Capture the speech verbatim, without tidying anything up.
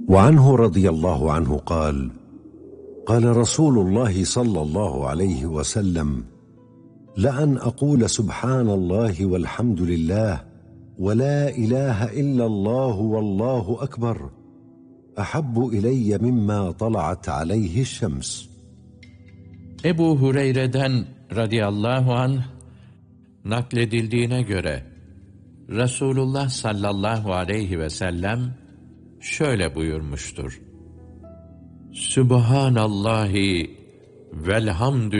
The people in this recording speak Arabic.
وعنه رضي الله عنه قال: قال رسول الله صلى الله عليه وسلم: لأن أقول سبحان الله والحمد لله ولا إله إلا الله والله أكبر أحب إلي مما طلعت عليه الشمس. Ebu Hureyre'den radıyallahu anh nakledildiğine göre Resulullah sallallahu aleyhi ve sellem şöyle buyurmuştur: Sübhanallahi velhamdülillah